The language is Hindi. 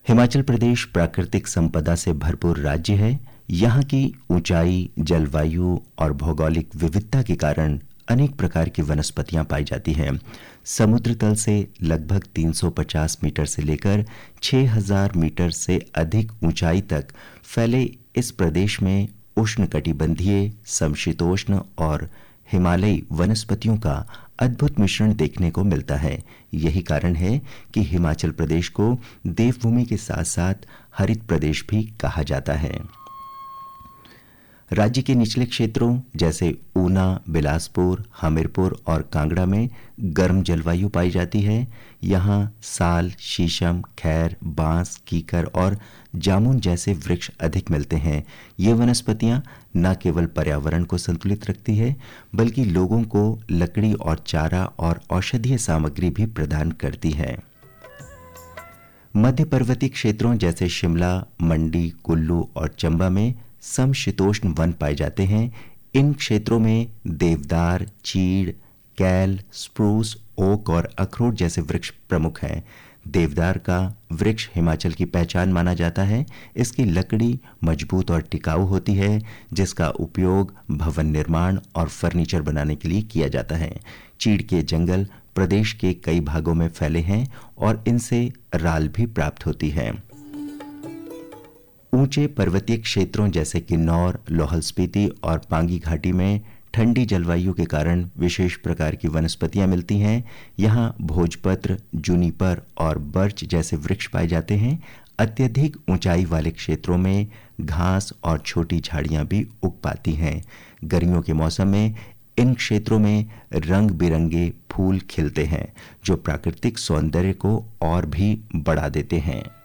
हिमाचल प्रदेश प्राकृतिक संपदा से भरपूर राज्य है। यहाँ की ऊंचाई, जलवायु और भौगोलिक विविधता के कारण अनेक प्रकार की वनस्पतियां पाई जाती हैं। समुद्र तल से लगभग 350 मीटर से लेकर 6000 मीटर से अधिक ऊंचाई तक फैले इस प्रदेश में उष्णकटिबंधीय, समशीतोष्ण और हिमालयी वनस्पतियों का अद्भुत मिश्रण देखने को मिलता है। यही कारण है कि हिमाचल प्रदेश को देवभूमि के साथ साथ हरित प्रदेश भी कहा जाता है। राज्य के निचले क्षेत्रों जैसे ऊना, बिलासपुर, हमीरपुर और कांगड़ा में गर्म जलवायु पाई जाती है। यहाँ साल, शीशम, खैर, बांस, कीकर और जामुन जैसे वृक्ष अधिक मिलते हैं। ये वनस्पतियां न केवल पर्यावरण को संतुलित रखती है, बल्कि लोगों को लकड़ी और चारा और औषधीय सामग्री भी प्रदान करती है। मध्य पर्वतीय क्षेत्रों जैसे शिमला, मंडी, कुल्लू और चंबा में समशीतोष्ण वन पाए जाते हैं। इन क्षेत्रों में देवदार, चीड़, कैल, स्प्रूस, ओक और अखरोट जैसे वृक्ष प्रमुख हैं। देवदार का वृक्ष हिमाचल की पहचान माना जाता है। इसकी लकड़ी मजबूत और टिकाऊ होती है, जिसका उपयोग भवन निर्माण और फर्नीचर बनाने के लिए किया जाता है। चीड़ के जंगल प्रदेश के कई भागों में फैले हैं और इनसे राल भी प्राप्त होती है। ऊंचे पर्वतीय क्षेत्रों जैसे किन्नौर, लाहौल स्पीति और पांगी घाटी में ठंडी जलवायु के कारण विशेष प्रकार की वनस्पतियां मिलती हैं। यहाँ भोजपत्र, जूनिपर और बर्च जैसे वृक्ष पाए जाते हैं। अत्यधिक ऊंचाई वाले क्षेत्रों में घास और छोटी झाड़ियां भी उग पाती हैं। गर्मियों के मौसम में इन क्षेत्रों में रंग बिरंगे फूल खिलते हैं, जो प्राकृतिक सौंदर्य को और भी बढ़ा देते हैं।